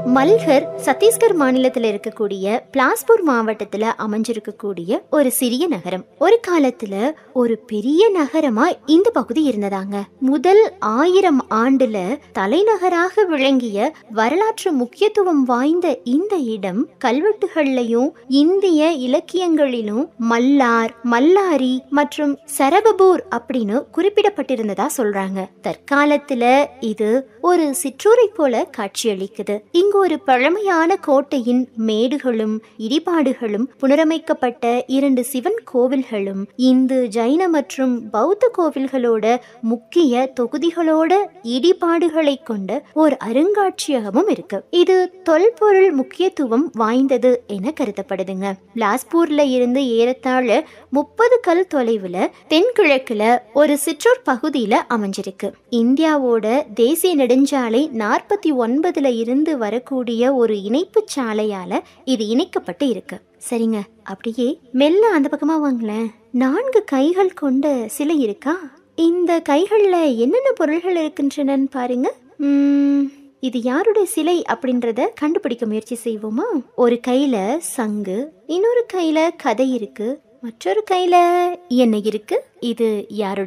மல்ஹர் சத்தீஸ்கர் மாநிலத்தில் இருக்கக்கூடிய பிலாஸ்பூர் மாவட்டத்துல அமைஞ்சிருக்கக்கூடிய ஒரு சிறிய நகரம். ஒரு காலத்துல ஒரு பெரிய நகரமா இந்த பகுதி இருந்ததாங்க. முதல் 1000 ஆண்டுல தலைநகராக விளங்கிய வரலாற்று முக்கியத்துவம் வாய்ந்த இந்த இடம் கல்வெட்டுகள்லையும் இந்திய இலக்கியங்களிலும் மல்லார், மல்லாரி மற்றும் சரபபூர் அப்படின்னு குறிப்பிடப்பட்டிருந்ததா சொல்றாங்க. தற்காலத்துல இது ஒரு சிற்றூரை போல காட்சியளிக்குது. இங்கு ஒரு பழமையான கோட்டையின் மேடுகளும் இடிபாடுகளும், புனரமைக்கப்பட்ட 2 சிவன் கோவில்களும், இந்து, ஜைன மற்றும் பௌத்த கோவில்களோட முக்கிய தொகுதிகளோட இடிபாடுகளை கொண்ட ஒரு அருங்காட்சியகமும் இருக்கு. இது தொல்பொருள் முக்கியத்துவம் வாய்ந்தது என கருதப்படுதுங்க. பிலாஸ்பூர்ல இருந்து ஏறத்தாழ 30 கல் தொலைவுல தென்கிழக்குல ஒரு சிற்றூர் பகுதியில அமைஞ்சிருக்கு. இந்தியாவோட தேசிய நெடுஞ்சாலை 49ல இருந்து வரக்கூடிய ஒரு இணைப்பு சாலையால இது இணைக்கப்பட்டு இருக்கு. சரிங்க, அப்படியே மெல்ல அந்த பக்கமா வாங்களேன். 4 கைகள் கொண்ட சிலை இருக்கா? இந்த கைகள்ல என்னென்ன பொருள்கள் இருக்கின்றன பாருங்க. இது யாருடைய சிலை அப்படின்றத கண்டுபிடிக்க முயற்சி செய்வோமா? ஒரு கையில சங்கு, இன்னொரு கையில கதை இருக்கு, மற்றொரு கையில என்ன இருக்கு? இது யாருடைய